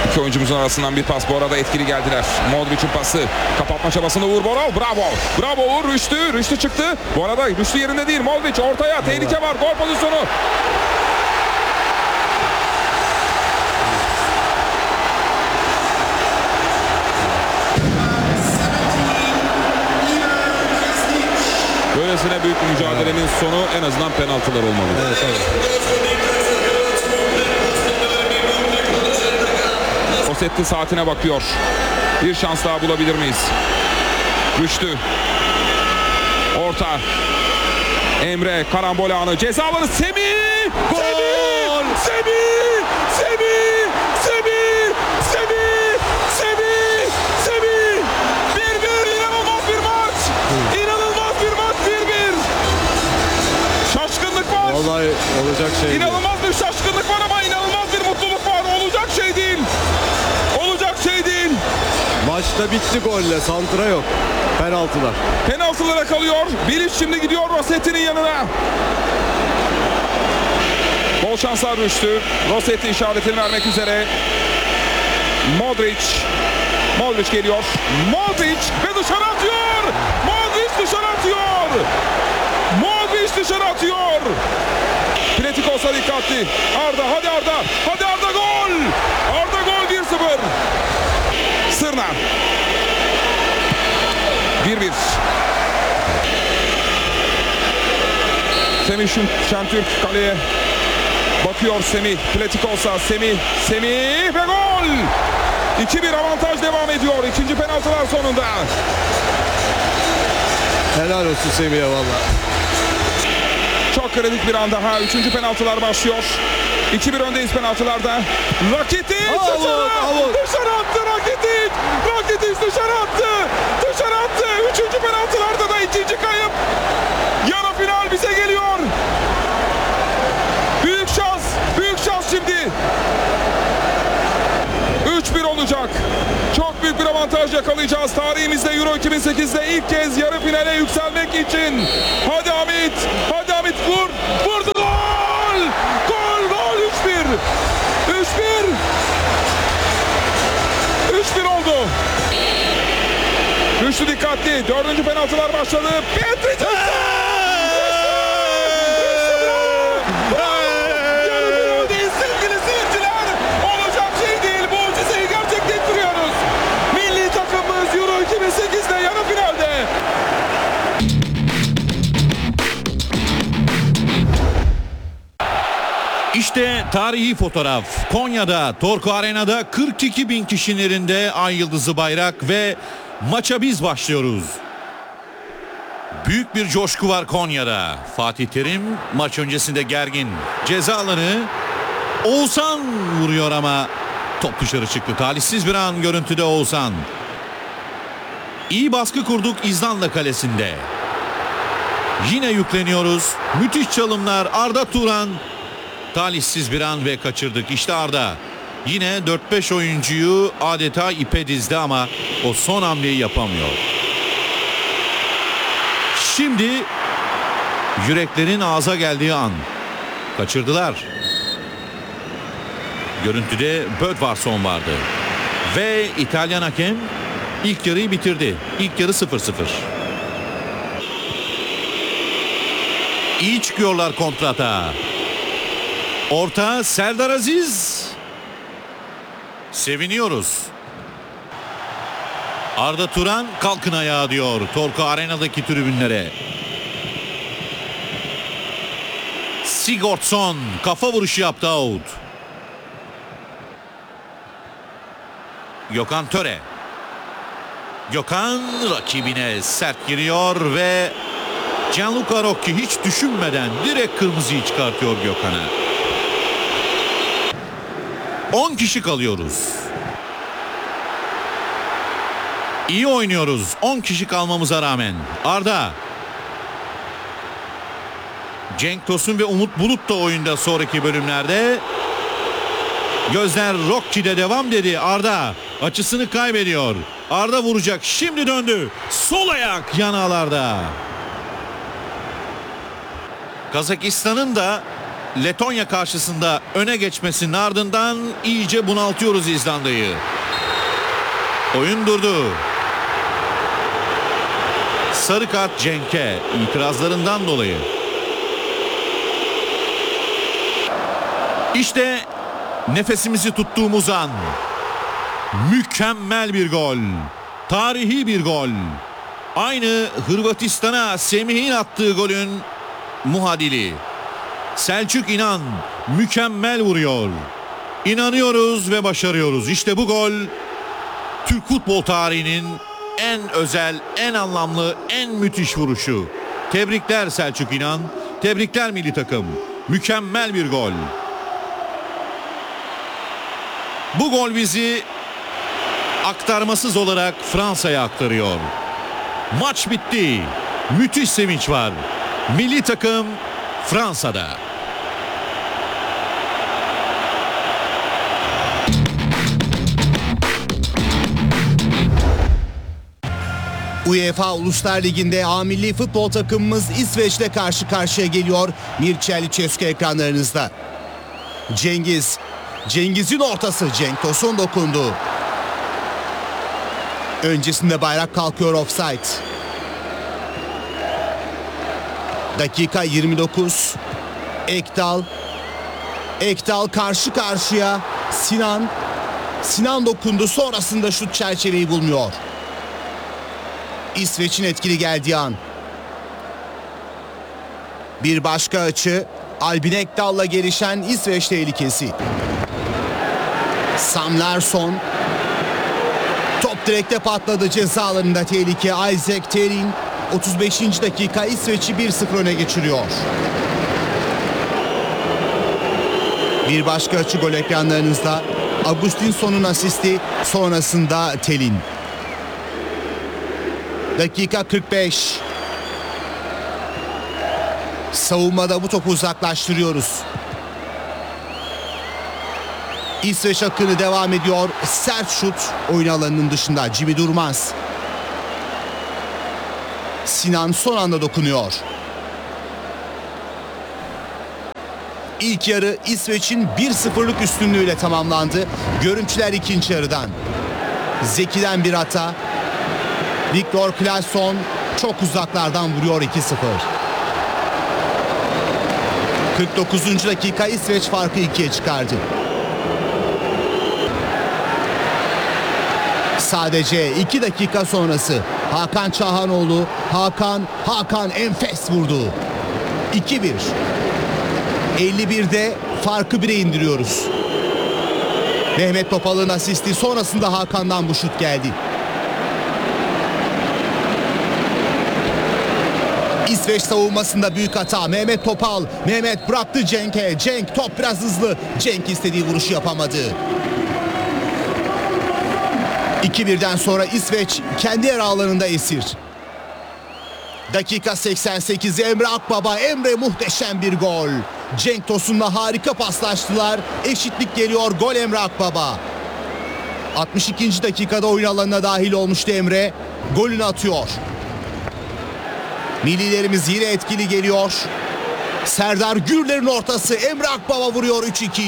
İki oyuncumuzun arasından bir pas, bu arada etkili geldiler. Modric'in pası, kapatma çabasında Uğur Boral, bravo. Bravo Uğur, Rüştü çıktı. Bu arada Rüştü yerinde değil, Modric ortaya, tehlike var, gol pozisyonu. Böylesine büyük bir mücadelenin sonu en azından penaltılar olmalı. Evet, evet. Rossetti saatine bakıyor. Bir şans daha bulabilir miyiz? Rüştü. Orta. Emre, karambol anı. Ceza alanı, Semih! Gol! Semih! Semih! Semih! Semih! Semih! Semih! 1-1, inanılmaz bir maç! İnanılmaz bir maç, 1-1! Şaşkınlık var! Vallahi olacak şey değil. İnanılmaz bir şaşkınlık var ama inanılmaz bir mutluluk var. Olacak şey değil. Olacak şey değil. Maçta bitti golle. Santra yok. Penaltılar. Penaltılara kalıyor. Bilic şimdi gidiyor Rossetti'nin yanına. Bol şanslar Rüştü. Rossetti işaretini vermek üzere. Modric geliyor. Modric ve dışarı atıyor. Modric dışarı atıyor. Modric dışarı atıyor. Pletikosa dikkatli. Arda, hadi Arda. Hadi Arda, gol. Arda gol, 1-0. Sırna. 1-1. Semih Şentürk kaleye bakıyor. Semih, Pletikosa, Semih ve gol. 2-1 avantaj devam ediyor. İkinci penaltılar sonunda. Helal olsun Semih'e valla. Çok kritik bir anda. Üçüncü penaltılar başlıyor. 2-1 öndeyiz penaltılarda. Rakitic dışarı attı Rakitic. Rakitic dışarı attı. Üçüncü penaltılarda da ikinci kayıp. Yarı final bize geliyor. Büyük şans şimdi. 3-1 olacak. Çok büyük bir avantaj yakalayacağız. Tarihimizde Euro 2008'de ilk kez yarı finale yükselmek için. Hadi Hamit. Vurdu, gol. Gol, 3-1 oldu. Rüştü dikkatli. Dördüncü penaltılar başladı. Petri sevgili seyirciler. Olacak şey değil. Mucizeyi gerçekleştiriyoruz. Milli takımımız Euro 2008'de yarı finalde. İşte tarihi fotoğraf. Konya'da, Torku Arena'da 42 bin kişinin elinde ay yıldızı bayrak ve maça biz başlıyoruz. Büyük bir coşku var Konya'da. Fatih Terim maç öncesinde gergin. Ceza alanı, Oğuzhan vuruyor ama top dışarı çıktı. Talihsiz bir an görüntüde Oğuzhan. İyi baskı kurduk İzlanda kalesinde. Yine yükleniyoruz. Müthiş çalımlar. Arda Turan. Talihsiz bir an ve kaçırdık. İşte Arda. Yine 4-5 oyuncuyu adeta ipe dizdi ama o son hamleyi yapamıyor. Şimdi yüreklerin ağza geldiği an. Kaçırdılar. Görüntüde Bödvarsson vardı. Ve İtalyan hakem ilk yarıyı bitirdi. İlk yarı 0-0. İyi çıkıyorlar kontrata. Orta Serdar Aziz. Seviniyoruz. Arda Turan kalkın ayağa diyor Torku Arena'daki tribünlere. Sigurdsson kafa vuruşu yaptı, out. Gökhan Töre. Gökhan rakibine sert giriyor ve Gianluca Rocchi hiç düşünmeden direkt kırmızıyı çıkartıyor Gökhan'a. 10 kişi kalıyoruz. İyi oynuyoruz 10 kişi kalmamıza rağmen. Arda. Cenk Tosun ve Umut Bulut da oyunda sonraki bölümlerde. Gözler Rocchi'de devam dedi. Arda açısını kaybediyor. Arda vuracak. Şimdi döndü. Sol ayak yanağlarda. Kazakistan'ın da Letonya karşısında öne geçmesinin ardından iyice bunaltıyoruz İzlanda'yı. Oyun durdu. Sarı kart Cenk'e itirazlarından dolayı. İşte nefesimizi tuttuğumuz an. Mükemmel bir gol. Tarihi bir gol. Aynı Hırvatistan'a Semih'in attığı golün muadili. Selçuk İnan mükemmel vuruyor. İnanıyoruz ve başarıyoruz. İşte bu gol Türk futbol tarihinin en özel, en anlamlı, en müthiş vuruşu. Tebrikler Selçuk İnan. Tebrikler milli takım. Mükemmel bir gol. Bu gol bizi aktarmasız olarak Fransa'ya aktarıyor. Maç bitti. Müthiş sevinç var. Milli takım Fransa'da. UEFA Uluslar Ligi'nde A milli futbol takımımız İsveç'le karşı karşıya geliyor. Mircea Lucescu ekranlarınızda. Cengiz'in ortası, Cenk Tosun dokundu. Öncesinde bayrak kalkıyor, offside. Dakika 29. Ekdal karşı karşıya. Sinan dokundu, sonrasında şut çerçeveyi bulmuyor. İsveç'in etkili geldiği an. Bir başka açı. Albin Ekdal'la gelişen İsveç tehlikesi. Sam Larsson. Top direkte patladı, ceza alanında tehlike. Isaac Terin 35. dakika İsveç'i 1-0 öne geçiriyor. Bir başka açı gol ekranlarınızda. Augustinsson'un asisti, sonrasında Telin. Dakika 45. Savunmada bu topu uzaklaştırıyoruz. İsveç akını devam ediyor. Sert şut oyun alanının dışında. Jimmy Durmaz. Sinan son anda dokunuyor. İlk yarı İsveç'in 1-0'lık üstünlüğüyle tamamlandı. Görüntüler ikinci yarıdan. Zeki'den bir hata. Viktor Claesson çok uzaklardan vuruyor, 2-0. 49. dakika İsveç farkı 2'ye çıkardı. Sadece 2 dakika sonrası Hakan Çahanoğlu, Hakan enfes vurdu. 2-1. 51'de farkı 1'e indiriyoruz. Mehmet Topal'ın asisti, sonrasında Hakan'dan bu şut geldi. İsveç savunmasında büyük hata. Mehmet Topal. Mehmet bıraktı Cenk'e. Cenk, top biraz hızlı. Cenk istediği vuruşu yapamadı. 2-1'den sonra İsveç kendi yer alanında esir. Dakika 88. Emre Akbaba. Emre muhteşem bir gol. Cenk Tosun'la harika paslaştılar. Eşitlik geliyor. Gol Emre Akbaba. 62. dakikada oyun alanına dahil olmuştu Emre. Golünü atıyor. Millilerimiz yine etkili geliyor. Serdar Gürler'in ortası. Emre Akbaba vuruyor, 3-2.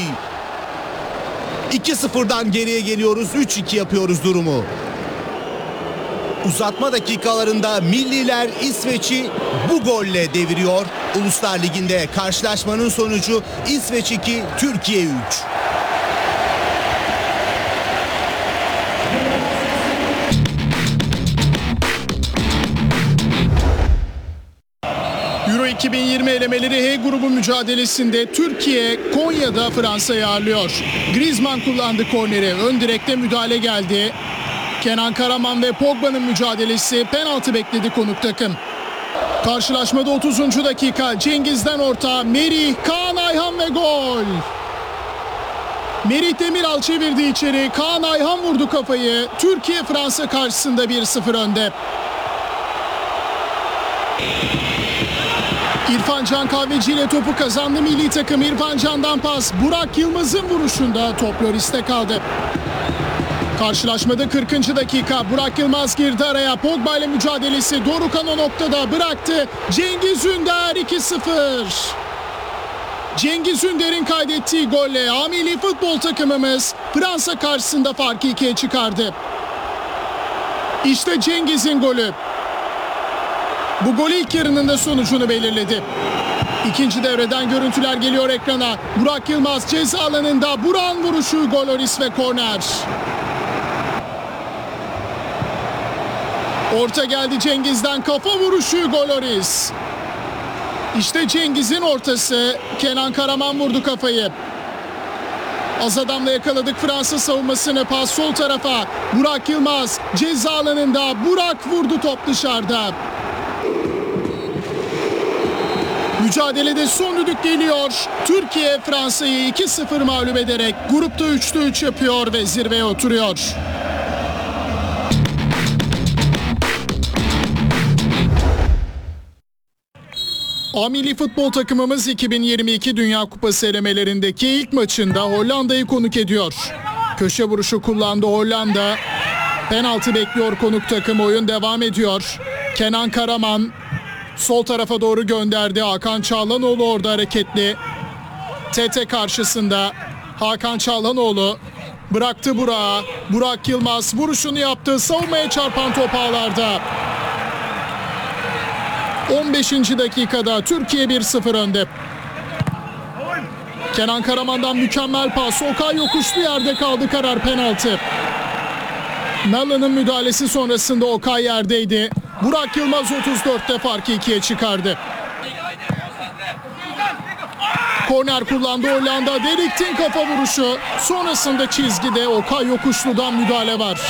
2-0'dan geriye geliyoruz. 3-2 yapıyoruz durumu. Uzatma dakikalarında milliler İsveç'i bu golle deviriyor. Uluslar Ligi'nde karşılaşmanın sonucu İsveç 2, Türkiye 3. Euro 2020 elemeleri H grubu mücadelesinde Türkiye Konya'da Fransa'yı ağırlıyor. Griezmann kullandı korneri. Ön direkte müdahale geldi. Kenan Karaman ve Pogba'nın mücadelesi, penaltı bekledi konuk takım. Karşılaşmada 30. dakika Cengiz'den orta. Merih, Kaan Ayhan ve gol. Merih Demiral çevirdi içeri. Kaan Ayhan vurdu kafayı. Türkiye Fransa karşısında 1-0 önde. İrfan Can Kahveci ile topu kazandı milli takım. İrfan Can'dan pas. Burak Yılmaz'ın vuruşunda top Lloris'te kaldı. Karşılaşmada 40. dakika Burak Yılmaz girdi araya. Pogba ile mücadelesi. Dorukhan o noktada bıraktı. Cengiz Ünder 2-0. Cengiz Ünder'in kaydettiği golle A milli futbol takımımız Fransa karşısında farkı 2'ye çıkardı. İşte Cengiz'in golü. Bu gol ilk yarının da sonucunu belirledi. İkinci devreden görüntüler geliyor ekrana. Burak Yılmaz ceza alanında, Burak'ın vuruşu, gol Loris ve korner. Orta geldi Cengiz'den, kafa vuruşu, gol Loris. İşte Cengiz'in ortası, Kenan Karaman vurdu kafayı. Az adamla yakaladık Fransa savunmasını, pas sol tarafa. Burak Yılmaz ceza alanında, Burak vurdu, top dışarıda. Mücadelede son düdük geliyor. Türkiye Fransa'yı 2-0 mağlup ederek grupta 3'te 3 yapıyor ve zirveye oturuyor. A milli futbol takımımız 2022 Dünya Kupası elemelerindeki ilk maçında Hollanda'yı konuk ediyor. Köşe vuruşu kullandı Hollanda. Penaltı bekliyor konuk takım, oyun devam ediyor. Kenan Karaman sol tarafa doğru gönderdi. Hakan Çalhanoğlu orada hareketli. TT karşısında Hakan Çalhanoğlu bıraktı Burak'a. Burak Yılmaz vuruşunu yaptı. Savunmaya çarpan top ağlarda. 15. dakikada Türkiye 1-0 önde. Kenan Karaman'dan mükemmel pas. Okay yokuşlu yerde kaldı, karar penaltı. Mellon'un müdahalesi sonrasında Okay yerdeydi. Burak Yılmaz 34'te farkı 2'ye çıkardı. Korner kullandı Hollanda. Deliktin kafa vuruşu. Sonrasında çizgide Okay yokuşludan müdahale var.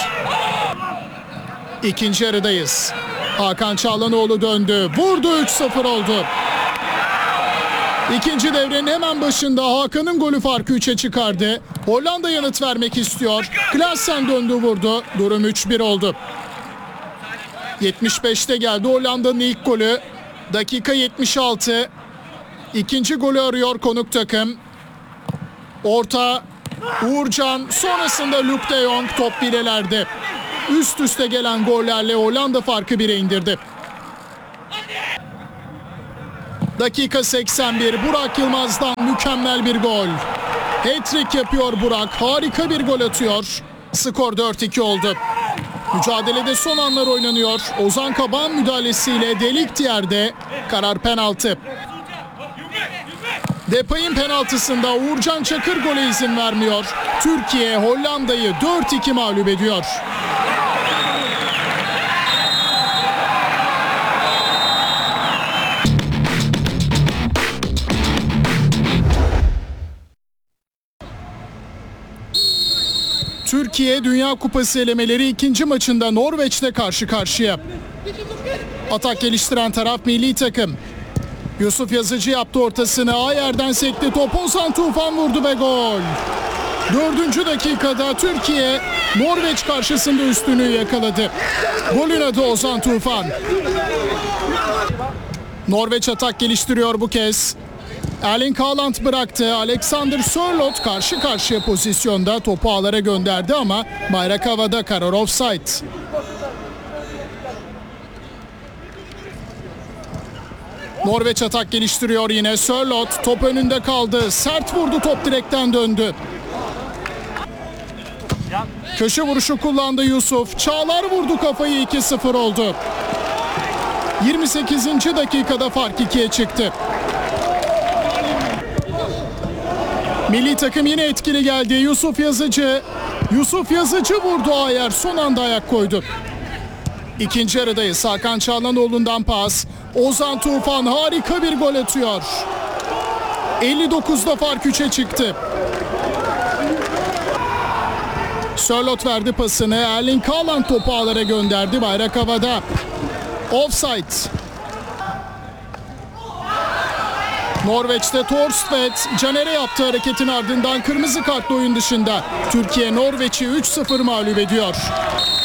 İkinci yarıdayız. Hakan Çalhanoğlu döndü. Vurdu, 3-0 oldu. İkinci devrenin hemen başında Hakan'ın golü farkı 3'e çıkardı. Hollanda yanıt vermek istiyor. Klaassen döndü, vurdu. Durum 3-1 oldu. 75'te geldi Hollanda'nın ilk golü. Dakika 76. İkinci golü arıyor konuk takım. Orta Uğurcan, sonrasında Luuk de Jong, top bilelerde. Üst üste gelen gollerle Hollanda farkı 1'e indirdi. Dakika 81, Burak Yılmaz'dan mükemmel bir gol. Hat-trick yapıyor Burak, harika bir gol atıyor. Skor 4-2 oldu. Mücadelede son anlar oynanıyor. Ozan Kabak'ın müdahalesiyle Delik yerde, karar penaltı. Depay'ın penaltısında Uğurcan Çakır gole izin vermiyor. Türkiye Hollanda'yı 4-2 mağlup ediyor. Türkiye Dünya Kupası elemeleri ikinci maçında Norveç'te karşı karşıya. Atak geliştiren taraf milli takım. Yusuf Yazıcı yaptı ortasını. Ayer'den sekti top. Ozan Tufan vurdu ve gol. 4. dakikada Türkiye Norveç karşısında üstünlüğü yakaladı. Golün adı Ozan Tufan. Norveç atak geliştiriyor bu kez. Erling Haaland bıraktı. Alexander Sørloth karşı karşıya pozisyonda topu ağlara gönderdi ama bayrak havada, karar offside. Norveç atak geliştiriyor yine. Sørloth top önünde kaldı. Sert vurdu, top direkten döndü. Köşe vuruşu kullandı Yusuf. Çağlar vurdu kafayı, 2-0 oldu. 28. dakikada fark 2'ye çıktı. Milli takım yine etkili geldi. Yusuf Yazıcı vurdu, Ayer son anda ayak koydu. İkinci yarıdayız. Hakan Çalhanoğlu'ndan pas. Ozan Tufan harika bir gol atıyor. 59'da fark 3'e çıktı. Sørloth verdi pasını. Erling Haaland topu ağlara gönderdi. Bayrak havada. Offside. Norveç'te Thorstvedt Caner'e yaptığı hareketin ardından kırmızı kartla oyun dışında. Türkiye Norveç'i 3-0 mağlup ediyor.